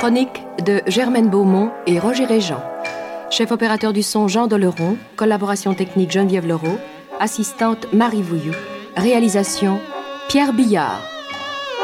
chronique de Germaine Beaumont et Roger Régent. Chef opérateur du son Jean Doleron, collaboration technique Geneviève Leroux, assistante Marie Vouilloux, réalisation Pierre Billard.